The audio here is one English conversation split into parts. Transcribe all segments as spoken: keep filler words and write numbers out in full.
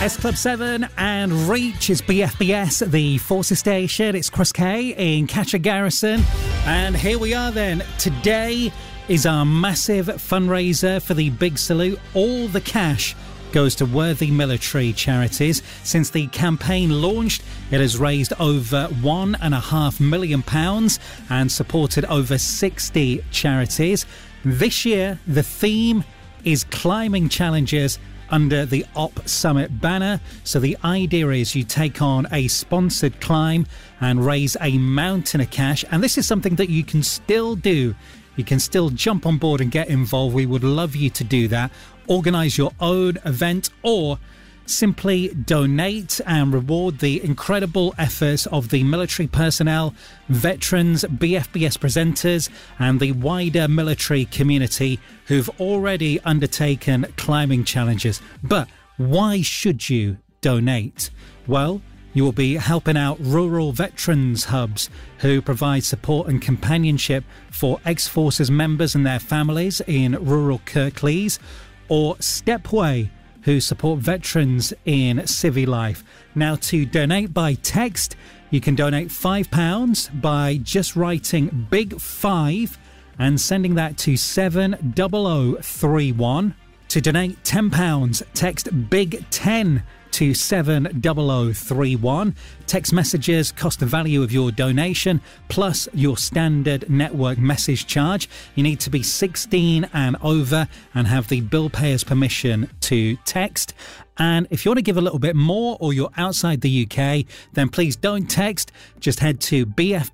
S Club seven and Reach is B F B S, the Forces station. It's Chris K in Catcher Garrison. And here we are then. Today is our massive fundraiser for the Big Salute. All the cash goes to worthy military charities. Since the campaign launched, it has raised over one and a half million pounds and supported over sixty charities. This year, the theme is climbing challenges under the Op Summit banner. So the idea is you take on a sponsored climb and raise a mountain of cash. And this is something that you can still do. You can still jump on board and get involved. We would love you to do that. Organise your own event or simply donate and reward the incredible efforts of the military personnel, veterans, B F B S presenters and the wider military community who've already undertaken climbing challenges. But why should you donate? Well, you will be helping out rural veterans hubs who provide support and companionship for ex-forces members and their families in rural Kirklees, or Stepway, who support veterans in civvy life. Now, to donate by text, you can donate five pounds by just writing Big Five and sending that to seven zero zero three one. To donate ten pounds, text Big Ten to seven zero zero three one. Text messages cost the value of your donation plus your standard network message charge. You need to be sixteen and over and have the bill payer's permission to text. And if you want to give a little bit more or you're outside the U K, then please don't text. Just head to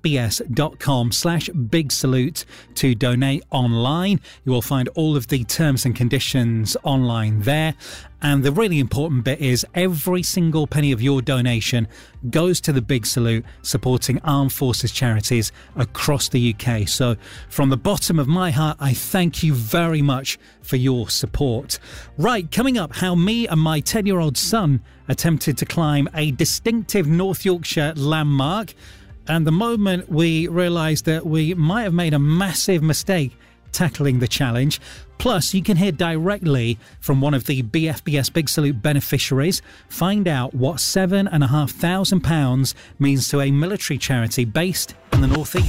bfbs.com slash big salute to donate online. You will find all of the terms and conditions online there. And the really important bit is every single penny of your donation goes to the Big Salute, supporting armed forces charities across the U K. So from the bottom of my heart, I thank you very much for your support. Right, coming up, how me and my ten-year-old son attempted to climb a distinctive North Yorkshire landmark. And the moment we realised that we might have made a massive mistake tackling the challenge. Plus, you can hear directly from one of the B F B S Big Salute beneficiaries. Find out what seven and a half thousand pounds means to a military charity based in the North East.